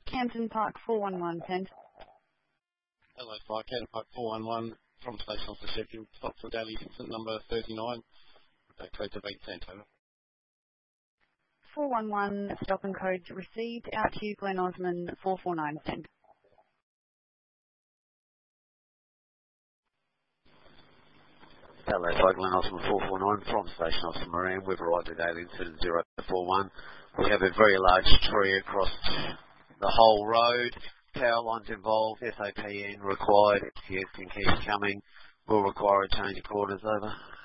Campton Park 411 sent. Hello, Fire Campton Park 411 from Station Officer Sheffield. Stop for daily incident number 39. Code to 8 cent, over. 411 stop and code received. Out to Glen Osmond 449 sent. Hello, Fire Glen Osmond 449 from Station Officer Moran. We've arrived at daily incident 041. We have a very large tree across the whole road. Power lines involved. SAPN required. Yes, and keep coming. Will require a change of quarters, over.